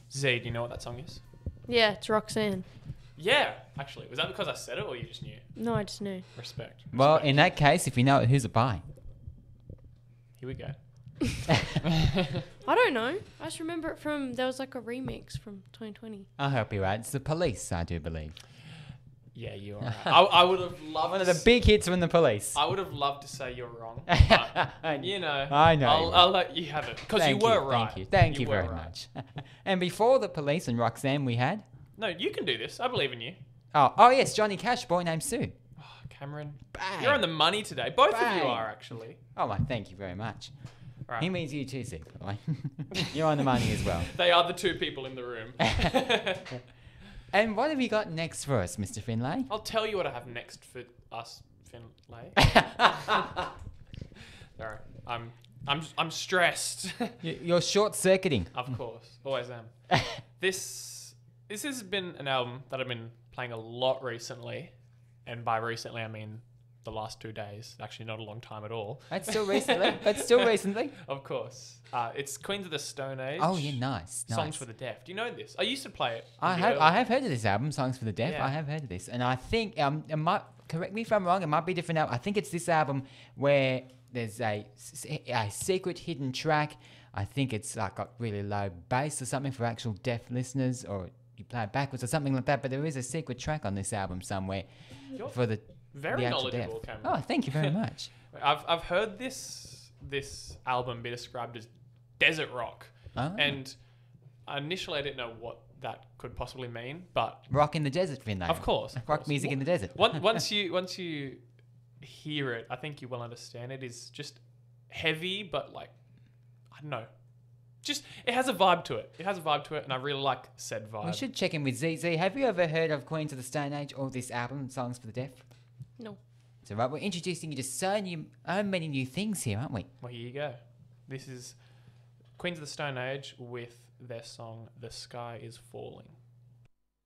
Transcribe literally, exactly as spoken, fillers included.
Z, do you know what that song is? Yeah, it's Roxanne. Yeah, actually. Was that because I said it or you just knew? No, I just knew. Respect. Well, Respect. in that case, if you know it, who's it by? Here we go. I don't know. I just remember it from, there was like a remix from twenty twenty. I'll help you out. It's The Police, I do believe. Yeah, you're right. I, I would have loved One of to the big hits from The Police. I would have loved to say you're wrong. But, you know, I know I'll, you I'll let you have it because you Thank were right. Thank you. Thank you, were very right. much. And before The Police and Roxanne, we had... No, you can do this. I believe in you. Oh, oh yes, Johnny Cash, Boy Named Sue. Oh, Cameron, Bang. you're on the money today. Both of Bang. you are actually. Oh, my, thank you very much. Right. He means you too, Zeke, by the way. You're on the money as well. They are the two people in the room. And what have you got next for us, Mister Finlay? I'll tell you what I have next for us, Finlay. Sorry, I'm, I'm, I'm stressed. You- You're short-circuiting. Of course, always am. This, this has been an album that I've been playing a lot recently, and by recently I mean the last two days. Actually, not a long time at all. That's still recently. That's still recently. Of course, uh, it's Queens of the Stone Age. Oh, yeah, nice. Songs nice. for the Deaf. Do you know this? I used to play it. I in the have early- I have heard of this album, Songs for the Deaf. Yeah. I have heard of this, and I think um, it might correct me if I'm wrong. It might be different now. I think it's this album where there's a, s- a secret hidden track. I think it's like got really low bass or something for actual deaf listeners, or you play it backwards or something like that. But there is a secret track on this album somewhere You're for the very the actual knowledgeable, deaf. Cameron. Oh, thank you very much. I've I've heard this this album be described as desert rock, Oh. and initially I didn't know what that could possibly mean, but Rock in the desert, Finlay. of course, of Rock course. music in the desert. Once once you once you hear it, I think you will understand. It is just heavy, but like I don't know, just it has a vibe to it. It has a vibe to it, and I really like said vibe. We should check in with Z Z. Have you ever heard of Queens of the Stone Age or this album, Songs for the Deaf? No. So right, we're introducing you to so new, so many new things here, aren't we? Well, here you go. This is Queens of the Stone Age with their song "The Sky Is Falling."